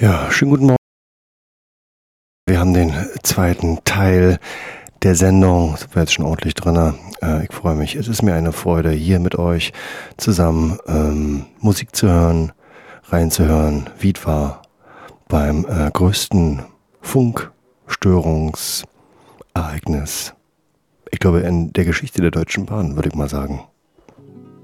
Ja, schönen guten Morgen. Wir haben den zweiten Teil der Sendung. Sind wir jetzt schon ordentlich drin. Ich freue mich. Es ist mir eine Freude, hier mit euch zusammen Musik zu hören, reinzuhören, wie es war beim größten Funkstörungsereignis, ich glaube, in der Geschichte der Deutschen Bahn, würde ich mal sagen.